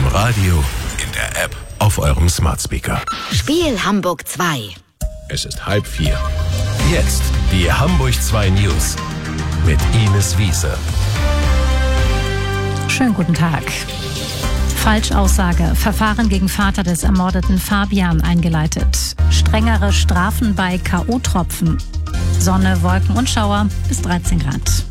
Radio, in der App, auf eurem Smart Speaker. Spiel Hamburg 2. Es ist 3:30. Jetzt die Hamburg 2 News mit Ines Wiese. Schönen guten Tag. Falschaussage. Verfahren gegen Vater des ermordeten Fabian eingeleitet. Strengere Strafen bei K.O.-Tropfen. Sonne, Wolken und Schauer bis 13 Grad.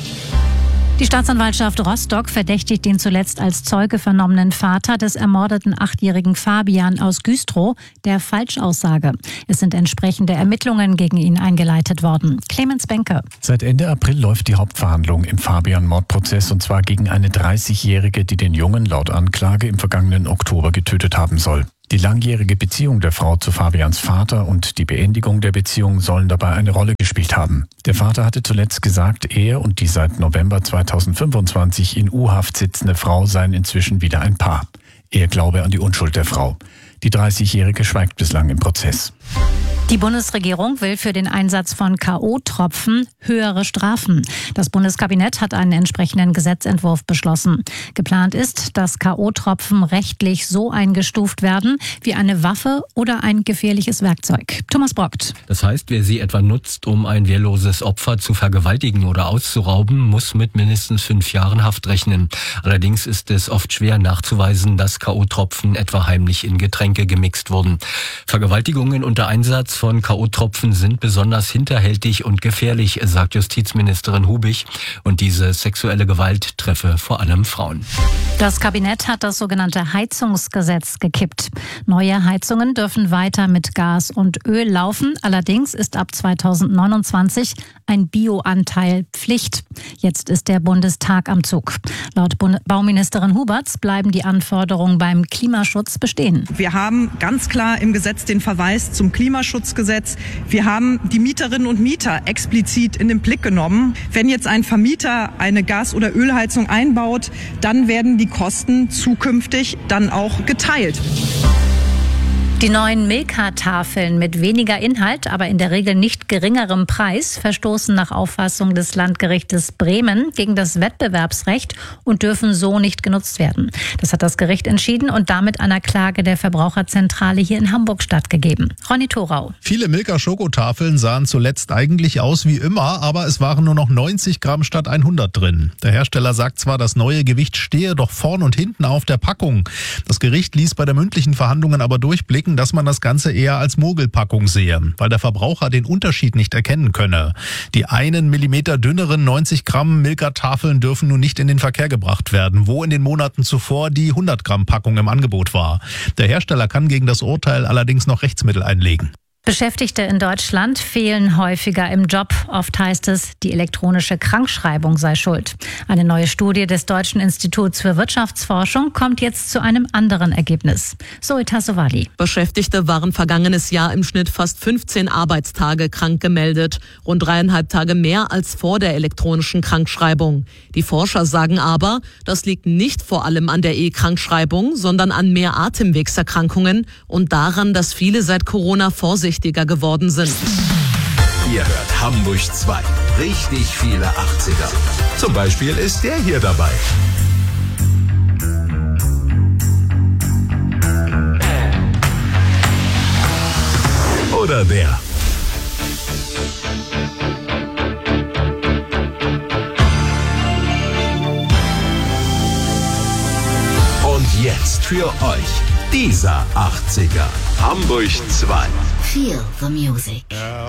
Die Staatsanwaltschaft Rostock verdächtigt den zuletzt als Zeuge vernommenen Vater des ermordeten 8-jährigen Fabian aus Güstrow der Falschaussage. Es sind entsprechende Ermittlungen gegen ihn eingeleitet worden. Clemens Benke. Seit Ende April läuft die Hauptverhandlung im Fabian-Mordprozess, und zwar gegen eine 30-Jährige, die den Jungen laut Anklage im vergangenen Oktober getötet haben soll. Die langjährige Beziehung der Frau zu Fabians Vater und die Beendigung der Beziehung sollen dabei eine Rolle gespielt haben. Der Vater hatte zuletzt gesagt, er und die seit November 2025 in U-Haft sitzende Frau seien inzwischen wieder ein Paar. Er glaube an die Unschuld der Frau. Die 30-Jährige schweigt bislang im Prozess. Die Bundesregierung will für den Einsatz von K.O.-Tropfen höhere Strafen. Das Bundeskabinett hat einen entsprechenden Gesetzentwurf beschlossen. Geplant ist, dass K.O.-Tropfen rechtlich so eingestuft werden wie eine Waffe oder ein gefährliches Werkzeug. Thomas Brockt. Das heißt, wer sie etwa nutzt, um ein wehrloses Opfer zu vergewaltigen oder auszurauben, muss mit mindestens 5 Jahren Haft rechnen. Allerdings ist es oft schwer nachzuweisen, dass K.O.-Tropfen etwa heimlich in Getränke gemixt wurden. Vergewaltigungen unter Einsatz von K.O.-Tropfen sind besonders hinterhältig und gefährlich, sagt Justizministerin Hubig. Und diese sexuelle Gewalt treffe vor allem Frauen. Das Kabinett hat das sogenannte Heizungsgesetz gekippt. Neue Heizungen dürfen weiter mit Gas und Öl laufen. Allerdings ist ab 2029 ein Bioanteil Pflicht. Jetzt ist der Bundestag am Zug. Laut Bauministerin Huberts bleiben die Anforderungen beim Klimaschutz bestehen. Wir haben ganz klar im Gesetz den Verweis zum Klimaschutzgesetz. Wir haben die Mieterinnen und Mieter explizit in den Blick genommen. Wenn jetzt ein Vermieter eine Gas- oder Ölheizung einbaut, dann werden die Kosten zukünftig dann auch geteilt. Die neuen Milka-Tafeln mit weniger Inhalt, aber in der Regel nicht geringerem Preis, verstoßen nach Auffassung des Landgerichtes Bremen gegen das Wettbewerbsrecht und dürfen so nicht genutzt werden. Das hat das Gericht entschieden und damit einer Klage der Verbraucherzentrale hier in Hamburg stattgegeben. Ronny Thorau. Viele Milka-Schokotafeln sahen zuletzt eigentlich aus wie immer, aber es waren nur noch 90 Gramm statt 100 drin. Der Hersteller sagt zwar, das neue Gewicht stehe doch vorn und hinten auf der Packung. Das Gericht ließ bei der mündlichen Verhandlungen aber durchblicken, dass man das Ganze eher als Mogelpackung sehe, weil der Verbraucher den Unterschied nicht erkennen könne. Die 1 Millimeter dünneren 90 Gramm Milka-Tafeln dürfen nun nicht in den Verkehr gebracht werden, wo in den Monaten zuvor die 100 Gramm Packung im Angebot war. Der Hersteller kann gegen das Urteil allerdings noch Rechtsmittel einlegen. Beschäftigte in Deutschland fehlen häufiger im Job. Oft heißt es, die elektronische Krankschreibung sei schuld. Eine neue Studie des Deutschen Instituts für Wirtschaftsforschung kommt jetzt zu einem anderen Ergebnis. Zoe Tassovali. Beschäftigte waren vergangenes Jahr im Schnitt fast 15 Arbeitstage krank gemeldet. Rund 3,5 Tage mehr als vor der elektronischen Krankschreibung. Die Forscher sagen aber, das liegt nicht vor allem an der E-Krankschreibung, sondern an mehr Atemwegserkrankungen und daran, dass viele seit Corona vorsichtiger geworden sind. Ihr hört Hamburg 2. Richtig viele 80er. Zum Beispiel ist der hier dabei. Oder der. Und jetzt für euch dieser 80er. Hamburg 2. Feel the music.